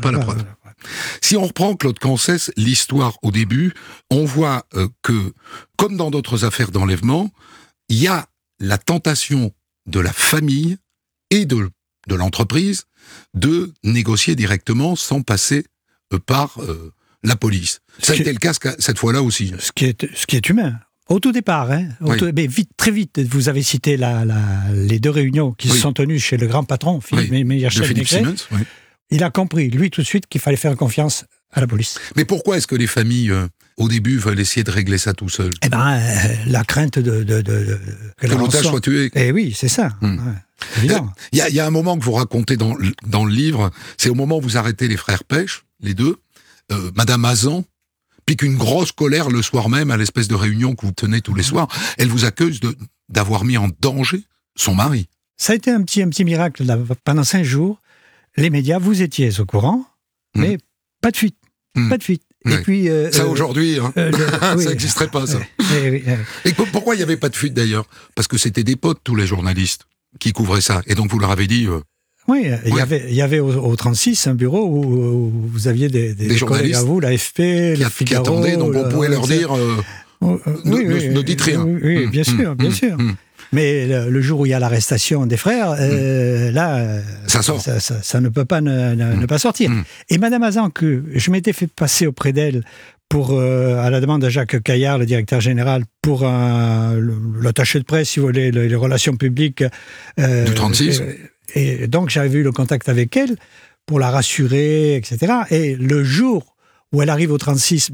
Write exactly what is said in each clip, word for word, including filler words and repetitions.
pas la preuve. Si on reprend Claude Cancès, l'histoire au début, on voit euh, que, comme dans d'autres affaires d'enlèvement, il y a la tentation de la famille et de, de l'entreprise de négocier directement sans passer euh, par euh, la police. Ça a été le cas cette fois-là aussi. Ce qui est, ce qui est humain. Au tout départ, hein, au oui. tout, mais vite, très vite, vous avez cité la, la, les deux réunions qui oui. se sont tenues chez le grand patron, Philippe, oui. Ménachel Philippe Siemens. Oui. Il a compris, lui, tout de suite, qu'il fallait faire confiance à la police. Mais pourquoi est-ce que les familles, euh, au début, veulent essayer de régler ça tout seuls ? Eh bien, euh, la crainte de... de, de, de que que l'otage soit tué. Eh oui, c'est ça. Hum. Ouais, évidemment. Il y, y a un moment que vous racontez dans, dans le livre, c'est au moment où vous arrêtez les frères Pêche, les deux, euh, Madame Hazan, puis qu'une grosse colère le soir même, à l'espèce de réunion que vous tenez tous les soirs, elle vous accuse de, d'avoir mis en danger son mari. Ça a été un petit, un petit miracle. Là. Pendant cinq jours, les médias, vous étiez au courant, mmh. mais pas de fuite. Mmh. Pas de fuite. Et oui. puis, euh, ça, aujourd'hui, hein. euh, le, oui, ça n'existerait pas, ça. Euh, oui, oui. Et pourquoi il n'y avait pas de fuite, d'ailleurs ? Parce que c'était des potes, tous les journalistes, qui couvraient ça. Et donc, vous leur avez dit... Euh, Oui, il ouais. y avait, il y avait au, au trente-six un bureau où, où vous aviez des, des, des journalistes à vous, l'A F P, qui, le Figaro... Qui attendaient, donc on pouvait leur dire... Euh, euh, ne, oui, ne, oui, ne dites rien. Oui, oui, bien mmh, sûr, mmh, bien mmh, sûr. Mmh. Mais le, le jour où il y a l'arrestation des frères, euh, mmh. là, ça, sort. Ça, ça, ça ne peut pas ne, ne, mmh. ne pas sortir. Mmh. Et Madame Hazan, que je m'étais fait passer auprès d'elle pour, euh, à la demande de Jacques Caillard, le directeur général, pour un, l'attaché de presse, si vous voulez, les, les relations publiques... Euh, du trente-six euh, Et donc, j'avais eu le contact avec elle pour la rassurer, et cetera. Et le jour où elle arrive au trente-six,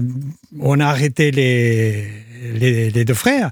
on a arrêté les, les, les deux frères,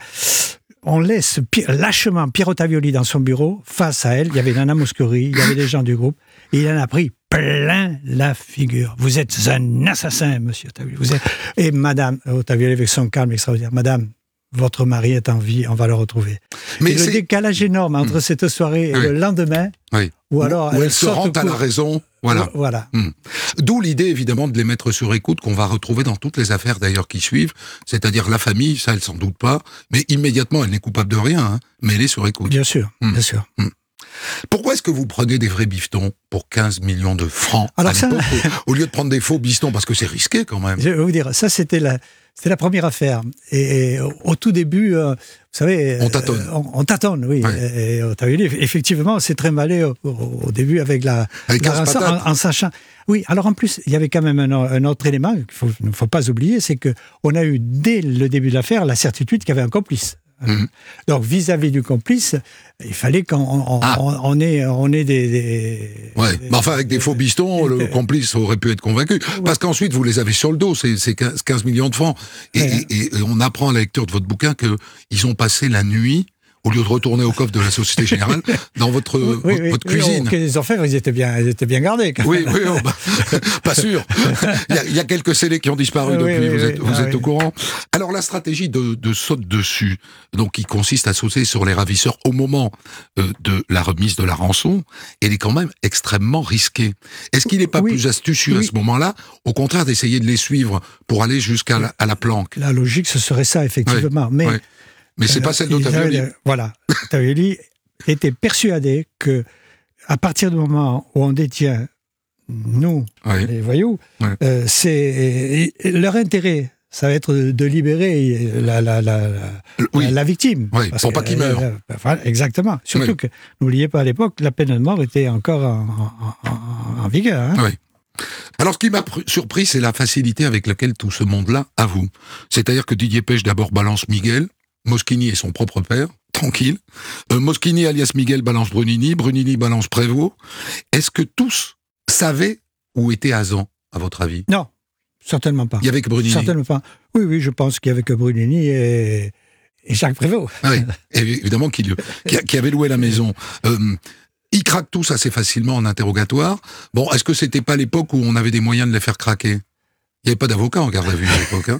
on laisse lâchement Pierre Ottavioli dans son bureau. Face à elle, il y avait Nana Mouskouri, il y avait des gens du groupe, et il en a pris plein la figure. Vous êtes un assassin, monsieur Ottavioli. Vous êtes... Et Madame Ottavioli, avec son calme extraordinaire, Madame, votre mari est en vie, on va le retrouver. Mais le décalage énorme entre mmh. cette soirée et oui. le lendemain, oui. ou alors... Où elle, elle se rend à la raison, voilà. voilà. Mmh. D'où l'idée, évidemment, de les mettre sur écoute, qu'on va retrouver dans toutes les affaires, d'ailleurs, qui suivent, c'est-à-dire la famille, ça, elle s'en doute pas, mais immédiatement, elle n'est coupable de rien, hein, mais elle est sur écoute. Bien sûr, mmh. bien sûr. Mmh. Pourquoi est-ce que vous prenez des vrais bifetons pour quinze millions de francs alors à ça... au, au lieu de prendre des faux bifetons, parce que c'est risqué, quand même. Je vais vous dire, ça, c'était la... C'était la première affaire. Et, et au tout début, euh, vous savez... On tâtonne. Euh, on, on tâtonne, oui. Ouais. Et, et Ottavioli, effectivement, c'est très malé au, au, au début avec la... Avec la rançon, en, en sachant... Oui, alors en plus, il y avait quand même un, un autre élément qu'il ne faut, faut pas oublier, c'est qu'on a eu, dès le début de l'affaire, la certitude qu'il y avait un complice. Mmh. Donc, vis-à-vis du complice, il fallait qu'on on, ah. on, on ait, on ait des... des ouais, des, mais enfin, avec des, des faux bistons, des, le complice aurait pu être convaincu. Ouais. Parce qu'ensuite, vous les avez sur le dos, c'est, c'est quinze millions de francs. Et, ouais. et, et on apprend à la lecture de votre bouquin qu'ils ont passé la nuit, au lieu de retourner au coffre de la Société Générale, dans votre, oui, votre, oui, votre oui, cuisine. Oui, les orfèvres, ils étaient bien, ils étaient bien gardés. Quand oui, même. oui, oh, bah, pas sûr. Il y, a, il y a quelques scellés qui ont disparu oui, depuis, oui, vous êtes, oui, vous ah, êtes oui. au courant. Alors, la stratégie de, de saute dessus, donc qui consiste à sauter sur les ravisseurs au moment euh, de la remise de la rançon, elle est quand même extrêmement risquée. Est-ce qu'il n'est pas oui, plus astucieux oui. à ce moment-là, au contraire d'essayer de les suivre pour aller jusqu'à la, à la planque ? La logique, ce serait ça, effectivement. Oui, mais... oui. Mais c'est euh, pas celle d'Ottavioli. Euh, voilà. Ottavioli était persuadé que, à partir du moment où on détient, nous, oui. les voyous, oui. euh, c'est leur intérêt, ça va être de libérer la, la, la, oui. la, la victime. Oui, pour que, pas qu'il meure. Euh, enfin, exactement. Surtout oui. que, n'oubliez pas, à l'époque, la peine de mort était encore en, en, en, en vigueur. Hein. Oui. Alors, ce qui m'a surpris, c'est la facilité avec laquelle tout ce monde-là avoue. C'est-à-dire que Didier Pêche d'abord balance Miguel, Moschini est son propre père, tranquille. Euh, Moschini alias Miguel balance Brunini, Brunini balance Prévost. Est-ce que tous savaient où était Hazan, à votre avis ? Non, certainement pas. Il y avait que Brunini ? Certainement pas. Oui, oui, je pense qu'il y avait que Brunini et, et Jacques Prévost. Ah oui, évidemment, qui, qui, qui avait loué la maison. Euh, ils craquent tous assez facilement en interrogatoire. Bon, est-ce que c'était pas l'époque où on avait des moyens de les faire craquer ? Il n'y avait pas d'avocat en garde à vue à l'époque, hein ?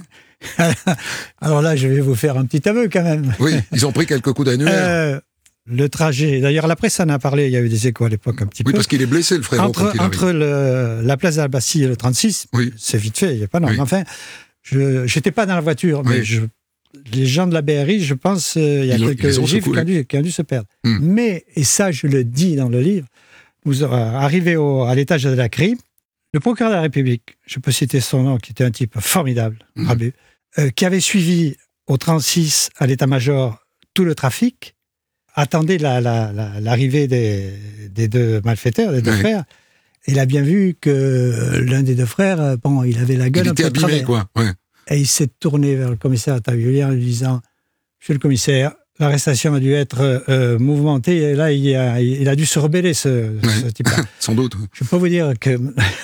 Alors là, je vais vous faire un petit aveu quand même. Oui, ils ont pris quelques coups d'annuaire. Euh, le trajet, d'ailleurs la presse en a parlé, il y a eu des échos à l'époque un petit oui, peu. Oui, parce qu'il est blessé, le frère. Entre, entre le, la place de la Bastille et le trente-six, oui. c'est vite fait, il n'y a pas non. Oui. Enfin, je n'étais pas dans la voiture, mais oui. je, les gens de la B R I, je pense, euh, il y a ils quelques ont, gifles qui ont, dû, qui ont dû se perdre. Hum. Mais, et ça je le dis dans le livre, vous arrivez au, à l'étage de la C R I, Le procureur de la République, je peux citer son nom, qui était un type formidable, mmh. Rabu, euh, qui avait suivi au trente-six à l'état-major tout le trafic, attendait la, la, la, l'arrivée des, des deux malfaiteurs, des deux oui. frères. Il a bien vu que l'un des deux frères, bon, il avait la gueule il un peu était abîmé, quoi. Ouais. Et il s'est tourné vers le commissaire Tavioli en lui disant « Monsieur le commissaire, l'arrestation a dû être euh, mouvementée, et là, il a, il a dû se rebeller, ce, ouais. ce type-là. » Sans doute. Je peux vous dire que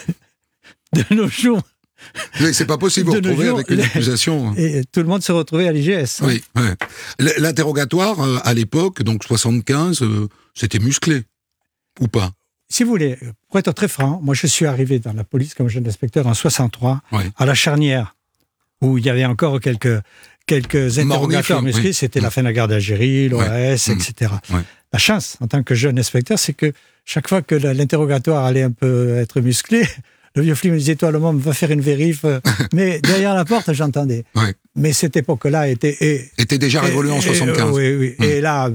de nos jours... Mais c'est pas possible de vous retrouver jours, avec une accusation. Et tout le monde se retrouvait à l'I G S. Oui, hein. ouais. L'interrogatoire, euh, à l'époque, donc soixante-quinze, euh, c'était musclé, ou pas? Si vous voulez, pour être très franc, moi je suis arrivé dans la police comme jeune inspecteur en soixante-trois, ouais. à la charnière, où il y avait encore quelques, quelques interrogateurs musclés, oui. c'était mmh. la fin de la guerre d'Algérie, l'O A S, ouais. et cetera. Ouais. La chance, en tant que jeune inspecteur, c'est que chaque fois que l'interrogatoire allait un peu être musclé, le vieux flic me disait, toi, le monde va faire une vérif. Mais derrière la porte, j'entendais. Ouais. Mais cette époque-là était... Et, était déjà révolue en soixante-quinze. Oui, oui. Mmh. Et là,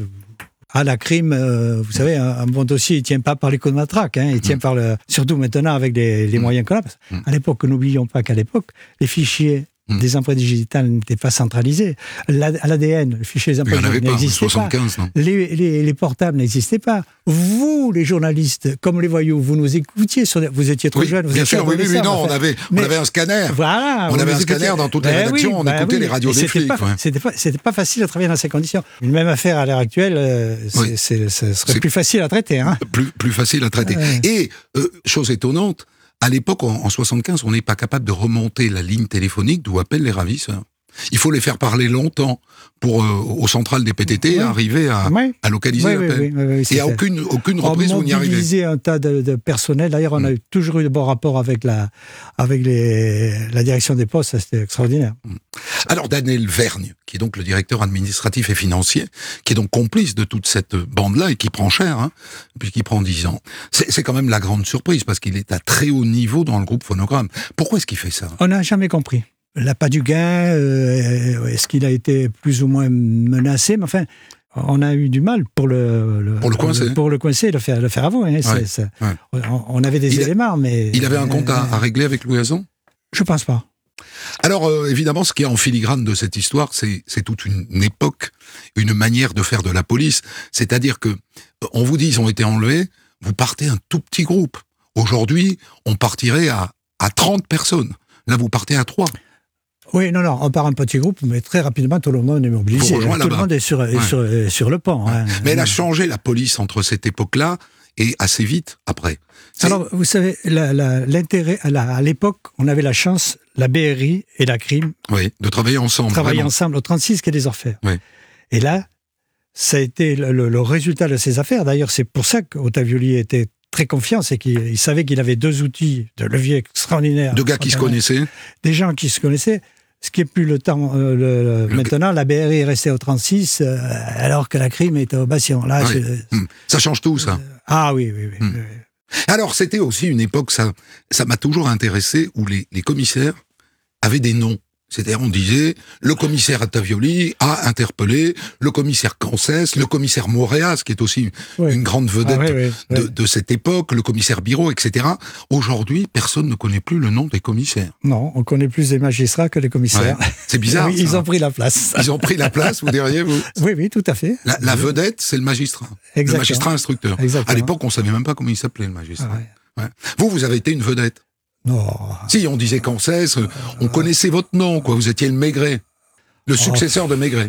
à la crime, euh, vous savez, un, un bon dossier, il ne tient pas par les coups de matraque. Hein, il mmh. tient par le... Surtout maintenant, avec les, les mmh. moyens qu'on a. Parce mmh. À l'époque, n'oublions pas qu'à l'époque, les fichiers mmh. des empreintes digitales n'étaient pas centralisés. L'A D N, le fichier des empreintes digitales n'existait pas. Non. Les, les, les portables n'existaient pas. Vous, les journalistes, comme les voyous, vous nous écoutiez, sur... vous étiez trop oui, jeunes. Vous bien sûr, oui, oui, oui, non, on avait, mais, on avait un scanner. Voilà. On avait un scanner dans toutes les ben rédactions, oui, on ben écoutait oui. les radios des flics. Pas, ouais. C'était pas, c'était pas facile de travailler dans ces conditions. Une même affaire à l'heure actuelle, euh, oui. ce serait plus facile à traiter. Hein. Plus, plus facile à traiter. Ouais. Et, euh, chose étonnante, à l'époque, en, en soixante-quinze, on n'est pas capable de remonter la ligne téléphonique d'où appellent les ravisseurs. Il faut les faire parler longtemps pour, euh, aux centrales des P T T, oui. arriver à, oui. à localiser oui, l'appel. Oui, oui, oui, et à aucune, aucune reprise, vous n'y arrivez. On mobilisait un tas de, de personnel. D'ailleurs, on mmh. a eu, toujours eu de bons rapports avec, la, avec les, la direction des postes. C'était extraordinaire. Mmh. Alors, Daniel Vergne, qui est donc le directeur administratif et financier, qui est donc complice de toute cette bande-là et qui prend cher, hein, puisqu'il prend dix ans. C'est, c'est quand même la grande surprise, parce qu'il est à très haut niveau dans le groupe Phonogramme. Pourquoi est-ce qu'il fait ça? On n'a jamais compris. L'appât du gain, euh, est-ce qu'il a été plus ou moins menacé? Mais enfin, on a eu du mal pour le, le, pour le coincer, le, pour le coincer, le faire, le faire avouer. Hein, ouais, c'est, c'est, ouais. on, on avait des il éléments, a, mais... Il avait un compte euh, à, à régler avec Louis Hazan? Je pense pas. Alors, euh, évidemment, ce qui est en filigrane de cette histoire, c'est, c'est toute une, une époque, une manière de faire de la police. C'est-à-dire que, on vous dit, ils ont été enlevés, vous partez un tout petit groupe. Aujourd'hui, on partirait à, à trente personnes. Là, vous partez à trois. Oui, non, non, on part un petit groupe, mais très rapidement, tout le monde est mobilisé. Tout là-bas. le monde est sur, est ouais. sur, est sur le pont. Ouais. Hein. Mais elle a changé, la police, entre cette époque-là et assez vite après. C'est... Alors, vous savez, la, la, l'intérêt, à, la, à l'époque, on avait la chance, la B R I et la crime... Oui, de travailler ensemble. Travailler vraiment. ensemble au trente-six, quai des Orfèvres. Oui. Et là, ça a été le, le, le résultat de ces affaires. D'ailleurs, c'est pour ça qu'Ottavioli était très confiant, c'est qu'il il savait qu'il avait deux outils de levier extraordinaires. De gars qui se connaissaient. Des gens qui se connaissaient. Ce qui est plus le temps. Euh, le, le... Maintenant, la B R I est restée au trente-six, euh, alors que la crime était au Bastion. Là, oui. mmh. Ça change tout, ça. Euh, ah oui, oui, oui. Mmh. oui. Alors, c'était aussi une époque, ça, ça m'a toujours intéressé, où les, les commissaires avaient des noms. C'est-à-dire, on disait, le commissaire Ottavioli a interpellé le commissaire Cancès, le commissaire Moréas, qui est aussi oui. une grande vedette ah, oui, oui, de, oui. de cette époque, le commissaire Biro, et cetera. Aujourd'hui, personne ne connaît plus le nom des commissaires. Non, on connaît plus les magistrats que les commissaires. Ouais. C'est bizarre. Oui, ils ont pris la place. Ils ont pris la place, vous diriez, vous? Oui, oui, tout à fait. La, la vedette, c'est le magistrat. Exactement. Le magistrat instructeur. Exactement. À l'époque, on ne savait même pas comment il s'appelait, le magistrat. Ah, ouais. Ouais. Vous, vous avez été une vedette. Non. Si, on disait Cancès, euh, on connaissait votre nom, quoi. Vous étiez le Maigret, le successeur oh, de Maigret.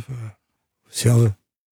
Si on veut.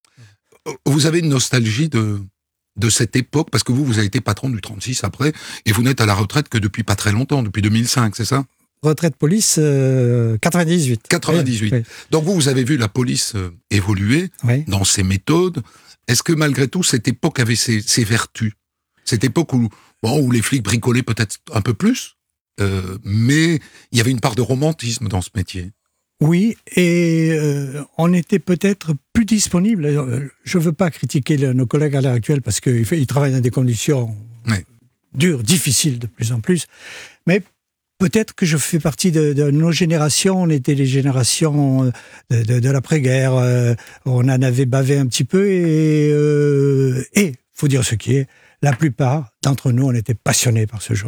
Vous avez une nostalgie de, de cette époque, parce que vous, vous avez été patron du trente-six après, et vous n'êtes à la retraite que depuis pas très longtemps, depuis deux mille cinq, c'est ça? Retraite police, euh, quatre-vingt-dix-huit. quatre-vingt-dix-huit. Oui, oui. Donc vous, vous avez vu la police euh, évoluer oui. dans ses méthodes. Est-ce que malgré tout, cette époque avait ses, ses vertus? Cette époque où, bon, où les flics bricolaient peut-être un peu plus? Euh, mais il y avait une part de romantisme dans ce métier. Oui, et euh, on était peut-être plus disponible. Je ne veux pas critiquer le, nos collègues à l'heure actuelle parce qu'ils ils travaillent dans des conditions oui. dures, difficiles de plus en plus. Mais peut-être que je fais partie de, de nos générations. On était les générations de, de, de l'après-guerre. Euh, on en avait bavé un petit peu et il euh, et, faut dire ce qui est, la plupart d'entre nous, on était passionnés par ce job.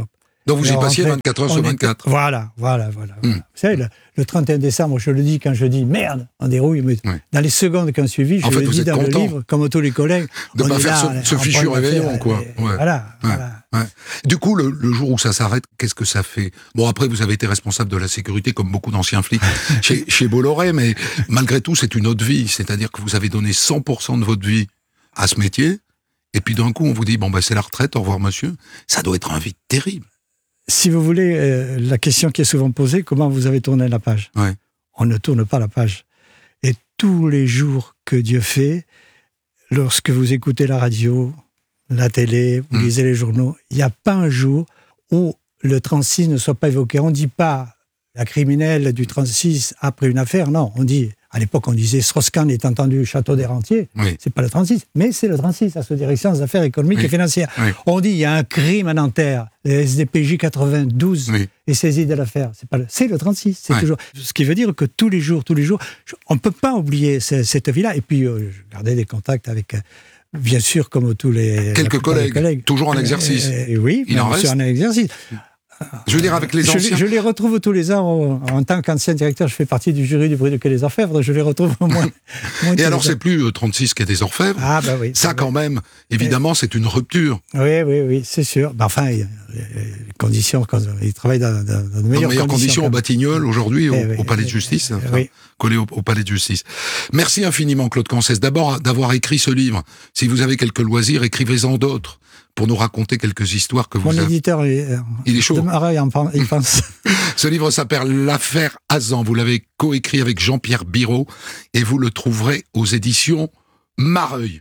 Donc vous Et y on passiez rentrait- vingt-quatre heures on sur était- vingt-quatre. Voilà, voilà, voilà. Mm. Vous savez, le, le trente et un décembre, je le dis quand je dis merde, on dérouille, mais Ouais. dans les secondes qui ont suivi, je En fait, le vous dis êtes dans content le livre, comme tous les collègues. de on pas est faire là, ce- ce on fichu prend une réveillon, affaire, quoi. et- et Ouais. Voilà, Ouais. voilà. Ouais. Du coup, le, le jour où ça s'arrête, qu'est-ce que ça fait? Bon, après, vous avez été responsable de la sécurité, comme beaucoup d'anciens flics chez, chez Bolloré, mais malgré tout, c'est une autre vie. C'est-à-dire que vous avez donné cent pour cent de votre vie à ce métier, et puis d'un coup, on vous dit, bon, bah, c'est la retraite, au revoir, monsieur. Ça doit être un vide terrible. Si vous voulez, euh, la question qui est souvent posée, comment vous avez tourné la page? Ouais. On ne tourne pas la page. Et tous les jours que Dieu fait, lorsque vous écoutez la radio, la télé, vous Mm. lisez les journaux, il n'y a pas un jour où le trente-six ne soit pas évoqué. On ne dit pas la criminelle du trente-six après une affaire, non. On dit, à l'époque, on disait Strauss-Kahn est entendu château des rentiers. Oui. C'est pas le trente-six, mais c'est le trente-six, la sous-direction des affaires économiques Oui. et financières. Oui. On dit, il y a un crime à Nanterre, le S D P J quatre-vingt-douze Oui. est saisi de l'affaire. C'est pas le, c'est le trente-six, c'est Ouais. toujours. Ce qui veut dire que tous les jours, tous les jours, je- on ne peut pas oublier ce- cette vie-là. Et puis, euh, je gardais des contacts avec, euh, bien sûr, comme tous les. la Quelques plupart des collègues, toujours en exercice. Euh, euh, oui, Il en bien sûr, reste en exercice. Je veux dire, avec les Je, anciens. je les retrouve tous les ans. En, en tant qu'ancien directeur, je fais partie du jury du bruit de Quai des Orfèvres. Je les retrouve au moins. au moins tous Et alors, les c'est ans. plus euh, trente-six quai des Orfèvres. Ah, bah oui. Ça, quand même, évidemment, c'est une rupture. Oui, oui, oui, c'est sûr. Ben, enfin, il y a les conditions, quand ils travaillent dans, dans, dans de Dans de meilleures, meilleures conditions au quand même. Batignolles, aujourd'hui, au, Eh oui, au Palais de eh, Justice. eh, enfin, oui. collé au, au Palais de Justice. Merci infiniment, Claude Cancès. D'abord, d'avoir écrit ce livre. Si vous avez quelques loisirs, écrivez-en d'autres pour nous raconter quelques histoires que vous Mon avez. éditeur, il, Il est chaud. Demarre, il en pen- il pense. Ce livre s'appelle L'affaire Hazan. Vous l'avez coécrit avec Jean-Pierre Biraud et vous le trouverez aux éditions Mareuil.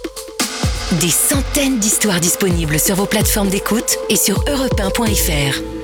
Des centaines d'histoires disponibles sur vos plateformes d'écoute et sur europe un point f r.